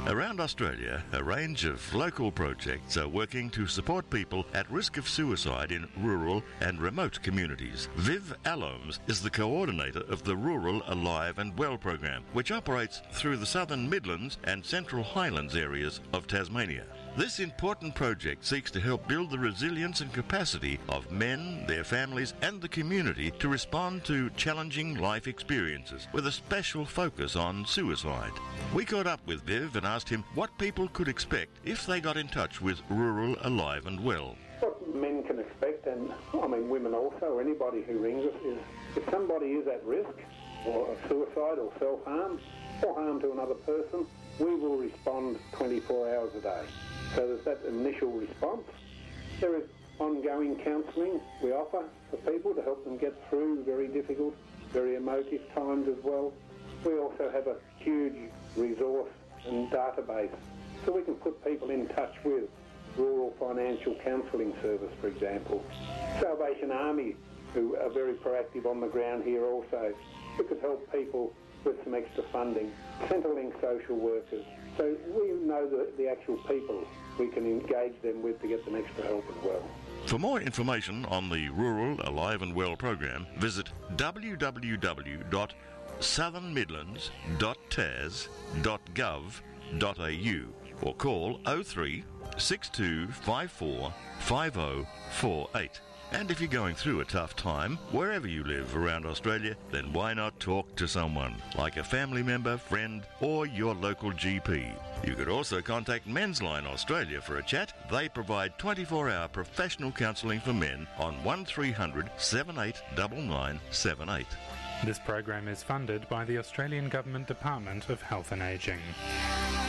Around Australia, a range of local projects are working to support people at risk of suicide in rural and remote communities. Viv Alloms is the coordinator of the Rural Alive and Well program, which operates through the Southern Midlands and Central Highlands areas of Tasmania. This important project seeks to help build the resilience and capacity of men, their families and the community to respond to challenging life experiences, with a special focus on suicide. We caught up with Viv and asked him what people could expect if they got in touch with Rural Alive and Well. What men can expect, and women also, or anybody who rings us, is if somebody is at risk or of suicide or self-harm or harm to another person, we will respond 24 hours a day. So there's that initial response. There is ongoing counselling we offer for people to help them get through very difficult, very emotive times as well. We also have a huge resource and database so we can put people in touch with Rural Financial Counselling Service, for example. Salvation Army, who are very proactive on the ground here also, who could help people with some extra funding. Centrelink social workers. So we know the actual people we can engage them with to get them extra help as well. For more information on the Rural Alive and Well program, visit www.southernmidlands.tas.gov.au or call 03 6254 5048. And if you're going through a tough time, wherever you live around Australia, then why not talk to someone, like a family member, friend, or your local GP. You could also contact Men's Line Australia for a chat. They provide 24-hour professional counselling for men on 1300 789978. This program is funded by the Australian Government Department of Health and Ageing.